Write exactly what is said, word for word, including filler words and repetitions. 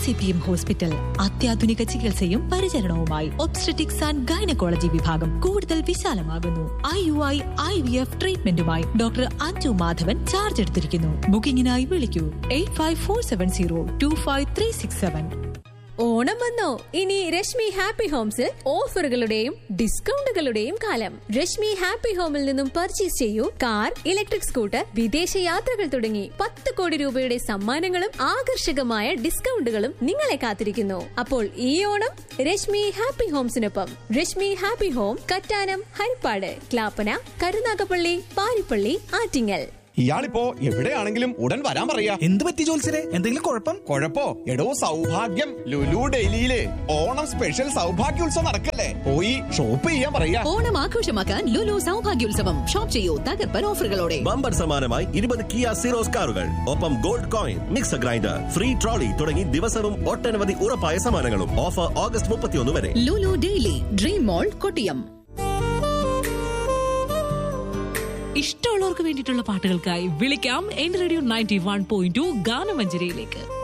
J P M hospital. അത്യാധുനിക ചികിത്സയും പരിചരണവുമായി obstetrics and gynaecology വിഭാഗം കൂടുതൽ വിശാലമാകുന്നു. I U I I V F ട്രീറ്റ്മെന്റുമായി doctor Anju Madhavan charge എടുത്തിരിക്കുന്നു. ബുക്കിംഗിനായി വിളിക്കൂ eight five four seven zero to five three six seven. Onam വന്നോ? ഇനി Rashmi happy ഹോംസിൽ ഓഫറുകളുടെയും ഡിസ്കൗണ്ടുകളുടെയും കാലം. Rashmi happy ഹോമിൽ നിന്നും പർച്ചേസ് ചെയ്യൂ. കാർ, ഇലക്ട്രിക് സ്കൂട്ടർ, വിദേശ യാത്രകൾ തുടങ്ങി പത്ത് കോടി രൂപയുടെ സമ്മാനങ്ങളും ആകർഷകമായ ഡിസ്കൗണ്ടുകളും നിങ്ങളെ കാത്തിരിക്കുന്നു. അപ്പോൾ ഈ Onam Rashmi happy ഹോംസിനൊപ്പം. Rashmi happy home Kattanam, Harippad, Clappana, Karunagappally, Parippally, Attingal. ഇയാളിപ്പോ എവിടെയാണെങ്കിലും ഉടൻ വരാൻ പറയാ. എന്ത് പറ്റി ജോത്സരെ? എന്തെങ്കിലും കുഴപ്പം? കുഴപ്പോ? എടോ സൗഭാഗ്യം ലുലു ഡൽഹിയിലെ ഓണം സ്പെഷ്യൽ സൗഭാഗ്യോത്സവം നടക്കല്ലേ, പോയി ഷോപ്പ് ചെയ്യാൻ പറയാ. ഓണം ആഘോഷമാക്കാൻ ലുലു സൗഭാഗ്യോത്സവം. ഷോപ്പ് ചെയ്യൂ തകർപ്പൻ ഓഫറുകളോടെ. ബമ്പർ സമ്മാനമായി ഇരുപത് കിയ സീറോസ് കാറുകൾ, ഒപ്പം gold coin, mixer grinder, free trolley തുടങ്ങി ദിവസവും ഒട്ടനവധി ഉറപ്പായ സമ്മാനങ്ങളും. ഓഫർ ഓഗസ്റ്റ് മുപ്പത്തിയൊന്ന് വരെ. ലുലു ഡെയിലി, ഡ്രീം മോൾ, കൊട്ടിയം. ഇഷ്ടമുള്ളവർക്ക് വേണ്ടിയിട്ടുള്ള പാട്ടുകൾക്കായി വിളിക്കാം N radio ninety one point two ഗാനമഞ്ജരിയിലേക്ക്.